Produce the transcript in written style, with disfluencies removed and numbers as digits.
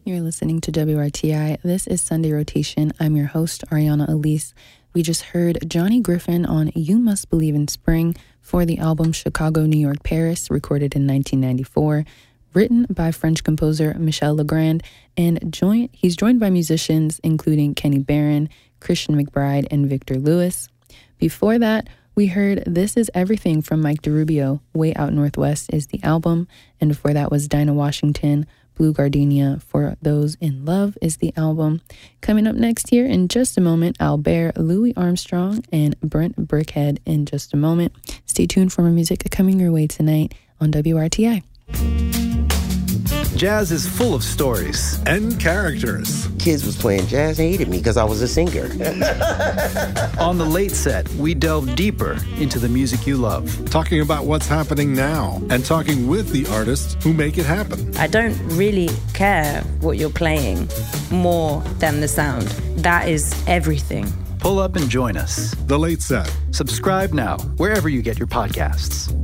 You're listening to WRTI. This is Sunday Rotation. I'm your host, Ariana Elise. We just heard Johnny Griffin on You Must Believe in Spring for the album Chicago, New York, Paris, recorded in 1994, written by French composer Michel Legrand, and he's joined by musicians including Kenny Barron, Christian McBride, and Victor Lewis. Before that, we heard This Is Everything from Mike DeRubio. Way Out Northwest is the album, and before that was Dinah Washington. Blue Gardenia for Those in Love is the album. Coming up next here in just a moment, Albert Louis Armstrong and Brent Brickhead in just a moment. Stay tuned for more music coming your way tonight on WRTI. Jazz is full of stories and characters. Kids was playing jazz and hated me because I was a singer. On The Late Set, we delve deeper into the music you love. Talking about what's happening now and talking with the artists who make it happen. I don't really care what you're playing more than the sound. That is everything. Pull up and join us. The Late Set. Subscribe now, wherever you get your podcasts.